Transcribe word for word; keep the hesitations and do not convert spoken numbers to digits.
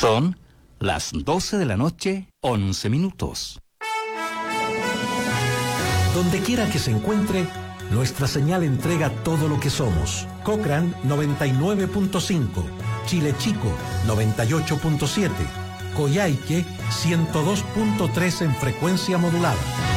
Son las doce de la noche, once minutos. Donde quiera que se encuentre, nuestra señal entrega todo lo que somos. Cochrane noventa y nueve punto cinco, Chile Chico noventa y ocho punto siete, Coyhaique ciento dos punto tres en frecuencia modulada.